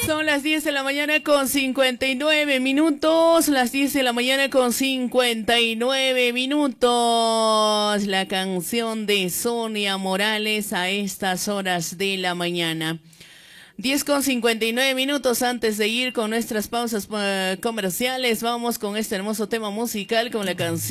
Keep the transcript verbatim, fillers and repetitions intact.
Son las diez de la mañana con cincuenta y nueve minutos, las diez de la mañana con cincuenta y nueve minutos. La canción de Sonia Morales a estas horas de la mañana. diez con cincuenta y nueve minutos antes de ir con nuestras pausas uh, comerciales. Vamos con este hermoso tema musical con la canción